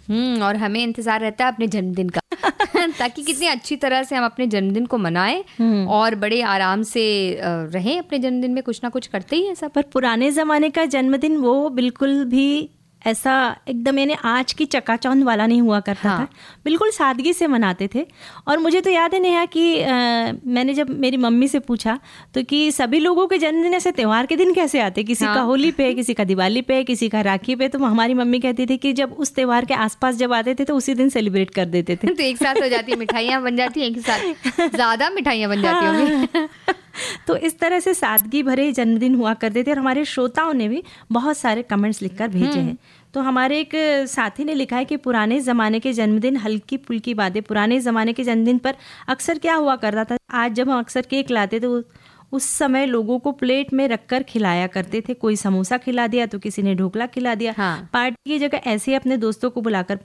और हमें इंतजार रहता है अपने जन्मदिन का ताकि कितनी अच्छी तरह से हम अपने जन्मदिन को मनाएं और बड़े आराम से रहें। अपने जन्मदिन में कुछ ना कुछ करते ही हैं सब। पर पुराने ज़माने का जन्मदिन वो बिल्कुल भी ऐसा एकदम यानी आज की चकाचौंध वाला नहीं हुआ करता था, बिल्कुल सादगी से मनाते थे। और मुझे तो याद है नेहा कि मैंने जब मेरी मम्मी से पूछा तो कि सभी लोगों के जन्मदिन ऐसे त्योहार के दिन कैसे आते, किसी का होली पे, किसी का दिवाली पे, किसी का राखी पे, तो हमारी मम्मी कहती थी कि जब उस त्योहार के आसपास जब आते थे तो उसी दिन सेलिब्रेट कर देते थे। तो एक साथ हो जाती है, मिठाइयाँ बन जाती हैं, एक साथ ज़्यादा मिठाइयाँ बन जाती होंगी। तो इस तरह से सादगी भरे जन्मदिन हुआ करते थे। और हमारे श्रोताओं ने भी बहुत सारे कमेंट्स लिखकर भेजे हैं। तो हमारे एक साथी ने लिखा है कि पुराने ज़माने के जन्मदिन हल्की फुल्की बातें। पुराने ज़माने के जन्मदिन पर अक्सर क्या हुआ करता था, आज जब हम अक्सर केक लाते थे उस समय लोगों को प्लेट में रखकर खिलाया करते थे। कोई समोसा खिला दिया तो किसी ने ढोकला खिला दिया। पार्टी की जगह ऐसे अपने दोस्तों को बुलाकर